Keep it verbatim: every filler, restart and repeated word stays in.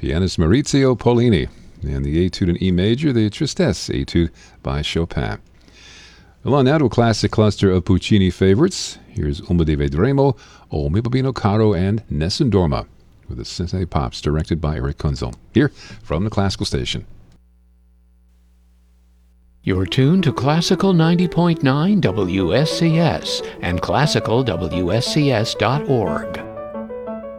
pianist Maurizio Pollini, and the Etude in E major, the Tristesse Etude by Chopin. Along now to a classic cluster of Puccini favorites. Here's Un di Vedremo, O mio bambino caro, and Nessun Dorma, with the Cincinnati Pops directed by Eric Kunzel. Here from the Classical Station. You're tuned to Classical ninety point nine W S C S and classical W S C S dot org.